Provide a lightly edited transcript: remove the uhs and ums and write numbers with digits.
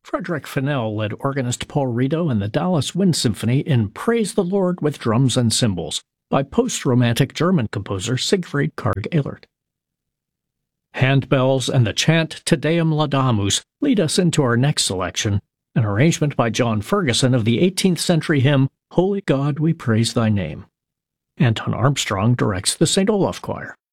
Frederick Fennell led organist Paul Rito and the Dallas Wind Symphony in Praise the Lord with Drums and Cymbals by post-Romantic German composer Siegfried Karg-Ehlert. Handbells and the chant Te Deum Laudamus lead us into our next selection, an arrangement by John Ferguson of the 18th century hymn Holy God, We Praise Thy Name. Anton Armstrong directs the St. Olaf Choir.